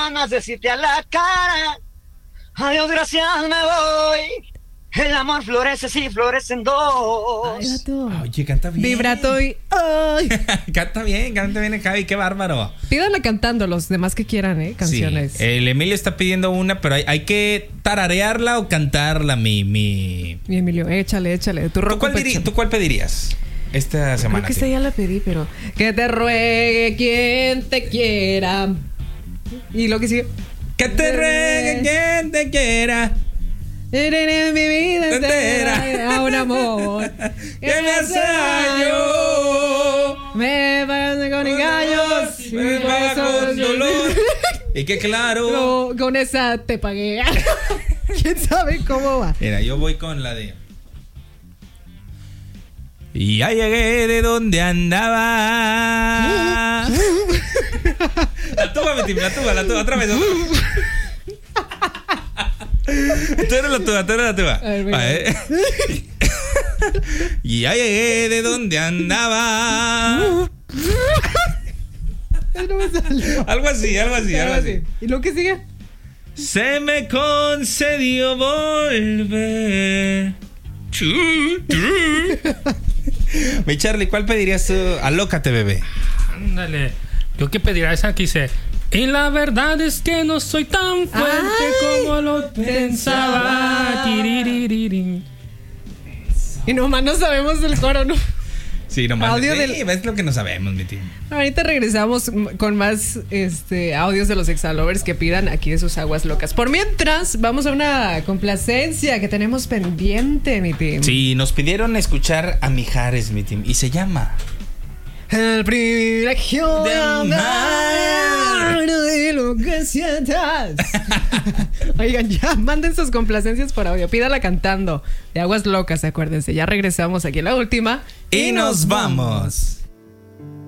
ganas de decirte a la cara, adiós, gracias, me voy. El amor florece si florecen dos. Ay, gato. Oye, canta bien. Vibrato y... Ay. Canta bien Javi, qué bárbaro. Pídanla cantando los demás que quieran, canciones. Sí, el Emilio está pidiendo una, pero hay que tararearla o cantarla, mi Emilio, échale. ¿Tú cuál pedirías esta semana? Creo que esta ya la pedí, pero... Que te ruegue quien te quiera. Y lo que sigue... Que te ruegue quien te quiera. En mi vida entera a un amor que me hace daño, me pagan con engaños, me paga con dolor. Y que claro, no, con esa te pagué. ¿Quién sabe cómo va? Mira, yo voy con la de... Y ya llegué de donde andaba. La tuba, otra vez. Tú eres la tuba. Y ya llegué de donde andaba. No me salió. Algo así. ¿Y lo que sigue? Se me concedió volver. Mi Charlie, ¿cuál pedirías tú? Alócate, bebé. Ándale. Yo qué pediría esa que dice... Y la verdad es que no soy tan fuerte como lo pensaba. Y nomás no sabemos el coro, ¿no? Sí, nomás. Audio es lo que no sabemos, mi tío. Ahorita regresamos con más audios de los Exalovers que pidan aquí de sus aguas locas. Por mientras, vamos a una complacencia que tenemos pendiente, mi team. Sí, nos pidieron escuchar a Mijares, mi team. Y se llama... El privilegio de amar de lo que sientas. Oigan, ya manden sus complacencias por audio. Pídala cantando de Aguas Locas, acuérdense. Ya regresamos aquí en la última. Y nos vamos.